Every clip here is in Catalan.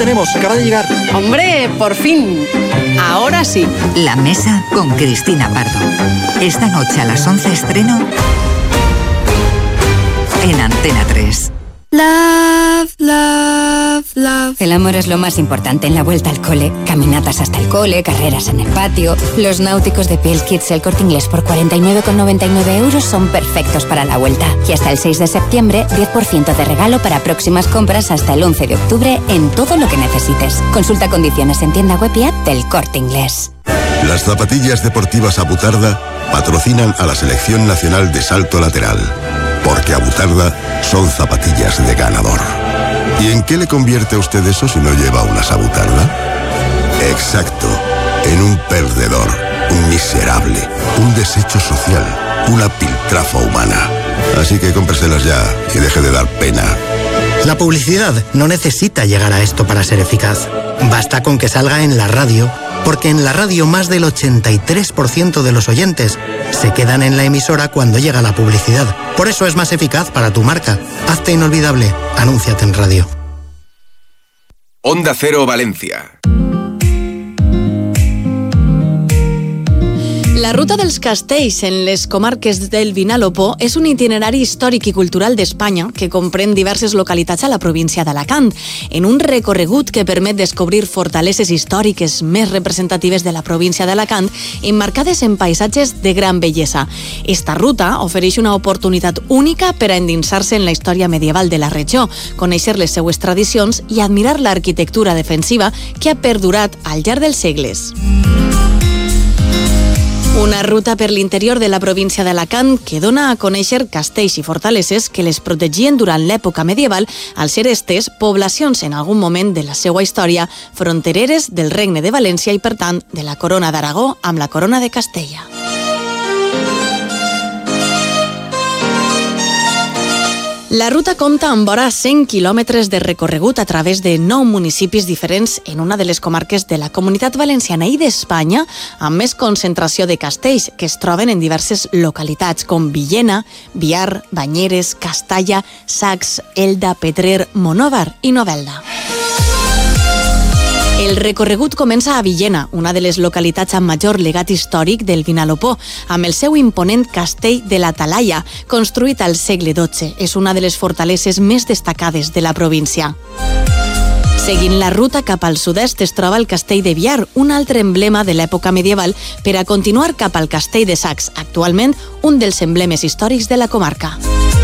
tenemos, acaba de llegar. ¡Hombre, por fin! Ahora sí. La Mesa con Cristina Pardo. Esta noche a las 11 estreno en Antena 3. Love, love, love. El amor es lo más importante en la vuelta al cole. Caminatas hasta el cole, carreras en el patio. Los náuticos de Piel Kids El Corte Inglés por 49,99 € son perfectos para la vuelta. Y hasta el 6 de septiembre, 10% de regalo para próximas compras hasta el 11 de octubre en todo lo que necesites. Consulta condiciones en tienda web y app del Corte Inglés. Las zapatillas deportivas Abutarda patrocinan a la Selección Nacional de Salto Lateral. Porque Abutarda son zapatillas de ganador. ¿Y en qué le convierte a usted eso si no lleva unas Abutarda? Exacto, en un perdedor, un miserable, un desecho social, una piltrafa humana. Así que cómpreselas ya y deje de dar pena. La publicidad no necesita llegar a esto para ser eficaz. Basta con que salga en la radio, porque en la radio más del 83% de los oyentes se quedan en la emisora cuando llega la publicidad. Por eso es más eficaz para tu marca. Hazte inolvidable. Anúnciate en radio. Onda Cero Valencia. La Ruta dels Castells en les comarques del Vinalopó és un itinerari històric i cultural d'Espanya que comprèn diverses localitats a la província d'Alacant, en un recorregut que permet descobrir fortaleses històriques més representatives de la província d'Alacant, emmarcades en paisatges de gran bellesa. Esta ruta ofereix una oportunitat única per a endinsar-se en la història medieval de la regió, conèixer les seues tradicions i admirar l'arquitectura defensiva que ha perdurat al llarg dels segles. Una ruta per l'interior de la província d'Alacant que dona a conèixer castells i fortaleses que les protegien durant l'època medieval al ser estes poblacions en algun moment de la seva història frontereres del Regne de València i, per tant, de la Corona d'Aragó amb la Corona de Castella. La ruta compta amb vora 100 quilòmetres de recorregut a través de 9 municipis diferents en una de les comarques de la Comunitat Valenciana i d'Espanya amb més concentració de castells que es troben en diverses localitats com Villena, Biar, Banyeres, Castalla, Sacs, Elda, Petrer, Monòvar i Novelda. El recorregut comença a Villena, una de les localitats amb major legat històric del Vinalopó, amb el seu imponent castell de la Talaia, construït al segle XII. És una de les fortaleses més destacades de la província. Seguint la ruta cap al sud-est es troba el castell de Biar, un altre emblema de l'època medieval, per a continuar cap al castell de Sacs, actualment un dels emblemes històrics de la comarca.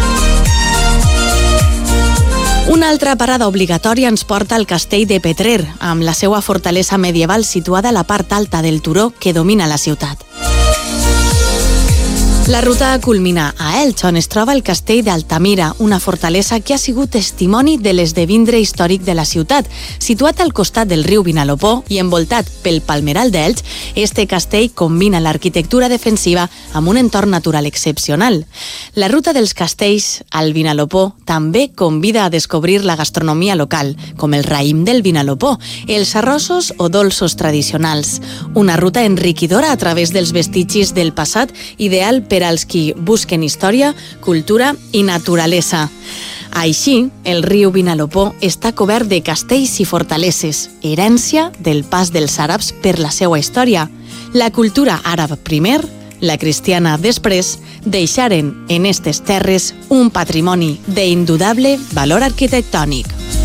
Una altra parada obligatòria ens porta al castell de Petrer, amb la seva fortalesa medieval situada a la part alta del turó que domina la ciutat. La ruta culmina a Elx, on es troba el castell d'Altamira, una fortalesa que ha sigut testimoni de l'esdevindre històric de la ciutat. Situat al costat del riu Vinalopó i envoltat pel palmeral d'Elx, este castell combina l'arquitectura defensiva amb un entorn natural excepcional. La ruta dels castells al Vinalopó també convida a descobrir la gastronomia local, com el raïm del Vinalopó, els arrossos o dolços tradicionals. Una ruta enriquidora a través dels vestigis del passat, ideal per als qui busquen història, cultura i naturalesa. Així, el riu Vinalopó està cobert de castells i fortaleses, herència del pas dels àrabs per la seva història. La cultura àrab primer, la cristiana després, deixaren en estes terres un patrimoni d'indudable valor arquitectònic.